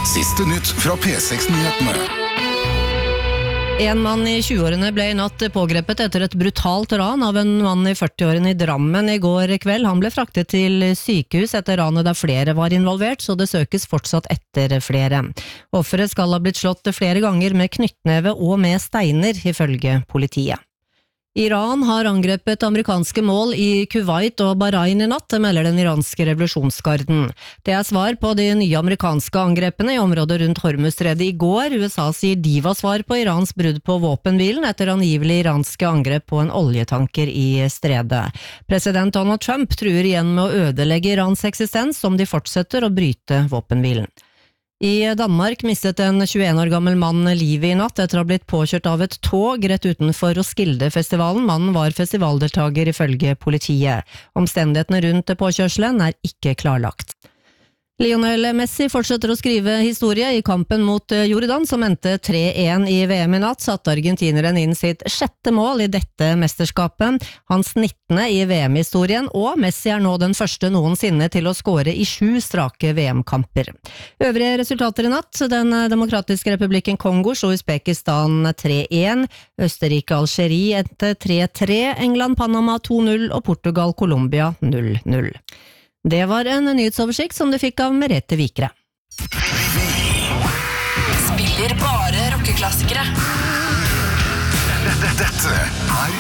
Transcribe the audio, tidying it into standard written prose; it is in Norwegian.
Siste nytt fra P6-nyhetene. En mann i 20-årene ble i natt pågrepet etter et brutalt ran av en mann i 40-årene i Drammen i går kveld. Han ble fraktet til sykehus etter ranet der flere var involvert, så det søkes fortsatt etter flere. Offeret skal ha blitt slått flere ganger med knyttneve og med steiner, ifølge politiet. Iran har angrepet amerikanske mål i Kuwait og Bahrain i natt, melder den iranske revolusjonsgarden. Det er svar på de nye amerikanske angrepene i området rundt Hormuzstredet i går. USA sier de var svar på Irans brudd på våpenhvilen etter angivelig iranske angrep på en oljetanker i stredet. President Donald Trump truer igjen med å ødelegge Irans eksistens om de fortsetter å bryte våpenhvilen. I Danmark mistet en 21 år gammel mann livet i natt etter å ha blitt påkjørt av et tog rett utenfor Roskilde-festivalen. Mannen var festivaldeltager ifølge politiet. Omstendighetene rundt påkjørselen er ikke klarlagt. Lionel Messi fortsetter å skrive historie i kampen mot Jordan, som endte 3-1 i VM i natt. Satte argentineren inn sitt 6. mål i dette mesterskapet, hans 19. i VM-historien, og Messi er nå den første noensinne til å skåre i 7 strake VM-kamper. Øvrige resultater i natt: Den demokratiske republikken Kongo slo Uzbekistan 3-1, Østerrike-Algerie endte 3-3, England-Panama 2-0 og Portugal-Colombia 0-0. Det var en nyhetsoversikt som du fikk av Merete Vikre. Spiller bare rockeklassikere. Dette er